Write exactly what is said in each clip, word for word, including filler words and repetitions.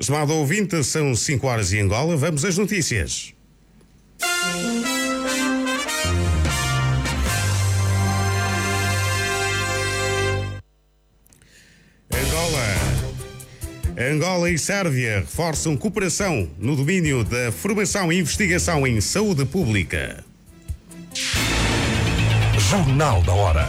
Estimado ouvinte, são cinco horas em Angola. Vamos às notícias. Angola. Angola e Sérvia reforçam cooperação no domínio da formação e investigação em saúde pública. Jornal da Hora.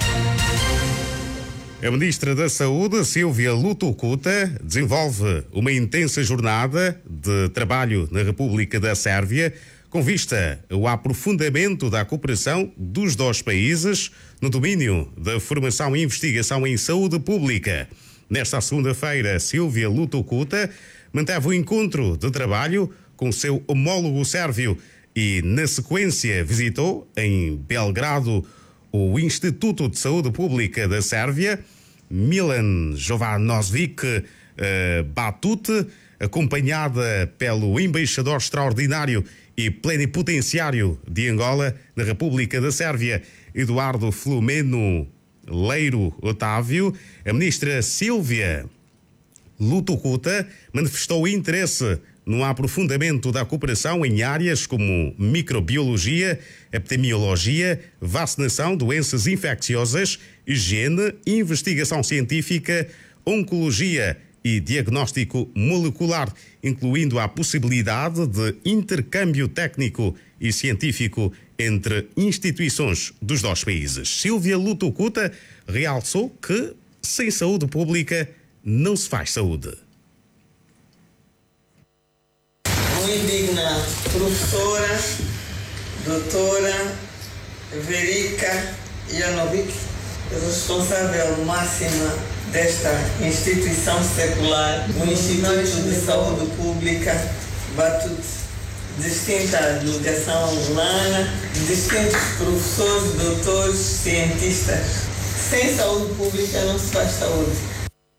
A Ministra da Saúde, Silvia Lutucuta, desenvolve uma intensa jornada de trabalho na República da Sérvia com vista ao aprofundamento da cooperação dos dois países no domínio da formação e investigação em saúde pública. Nesta segunda-feira, Silvia Lutucuta manteve um encontro de trabalho com o seu homólogo sérvio e, na sequência, visitou em Belgrado o Instituto de Saúde Pública da Sérvia, Milan Jovanovic uh, Batut, acompanhada pelo embaixador extraordinário e plenipotenciário de Angola na República da Sérvia, Eduardo Filomeno Leiro Otávio. A ministra Silvia Lutucuta manifestou interesse no aprofundamento da cooperação em áreas como microbiologia, epidemiologia, vacinação, doenças infecciosas, higiene, investigação científica, oncologia e diagnóstico molecular, incluindo a possibilidade de intercâmbio técnico e científico entre instituições dos dois países. Silvia Lutucuta realçou que sem saúde pública não se faz saúde. Muito digna professora, doutora Verica Janovic, responsável máxima desta instituição secular, do Instituto de Saúde Pública Batut, distinta delegação angolana, distintos professores, doutores, cientistas. Sem saúde pública não se faz saúde.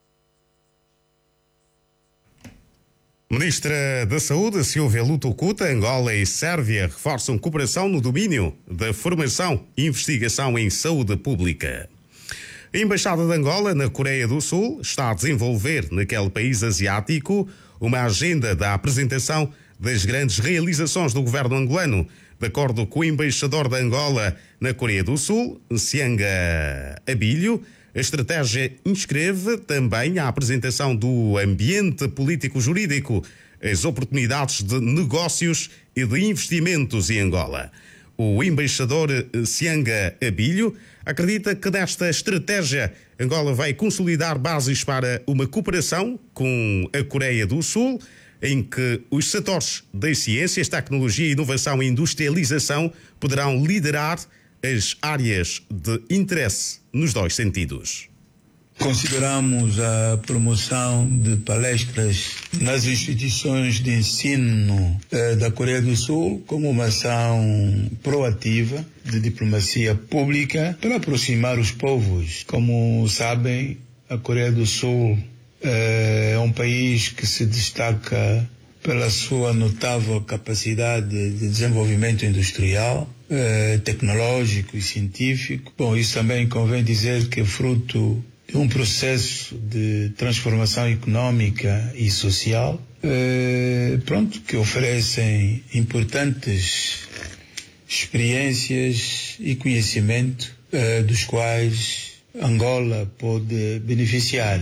Ministra da Saúde, Silvia Lutucuta, Angola e Sérvia reforçam cooperação no domínio da formação e investigação em saúde pública. A Embaixada de Angola, na Coreia do Sul, está a desenvolver naquele país asiático uma agenda da apresentação das grandes realizações do governo angolano. De acordo com o embaixador de Angola na Coreia do Sul, Sianga Abilho, a estratégia inscreve também a apresentação do ambiente político-jurídico, as oportunidades de negócios e de investimentos em Angola. O embaixador Sianga Abilho acredita que nesta estratégia Angola vai consolidar bases para uma cooperação com a Coreia do Sul, em que os setores das ciências, tecnologia, inovação e industrialização poderão liderar as áreas de interesse nos dois sentidos. Consideramos a promoção de palestras nas instituições de ensino eh, da Coreia do Sul como uma ação proativa de diplomacia pública para aproximar os povos. Como sabem, a Coreia do Sul eh, é um país que se destaca pela sua notável capacidade de desenvolvimento industrial, eh, tecnológico e científico. Bom, isso também convém dizer que é fruto de um processo de transformação económica e social, eh, pronto, que oferecem importantes experiências e conhecimento eh, dos quais Angola pode beneficiar.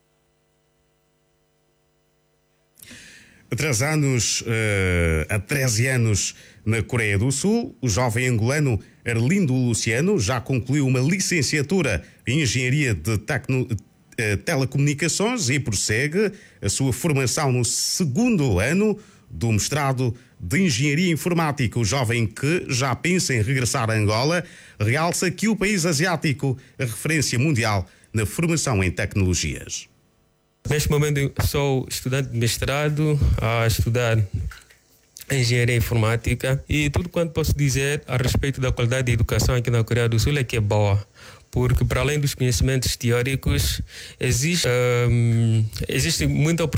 Há três anos, uh, há treze anos na Coreia do Sul, o jovem angolano Arlindo Luciano já concluiu uma licenciatura em Engenharia de Tecno, uh, Telecomunicações e prossegue a sua formação no segundo ano do mestrado de Engenharia Informática. O jovem, que já pensa em regressar a Angola, realça que o país asiático é referência mundial na formação em tecnologias. Neste momento sou estudante de mestrado a estudar Engenharia Informática e tudo quanto posso dizer a respeito da qualidade da educação aqui na Coreia do Sul é que é boa, porque para além dos conhecimentos teóricos existe, um, existe muita oportunidade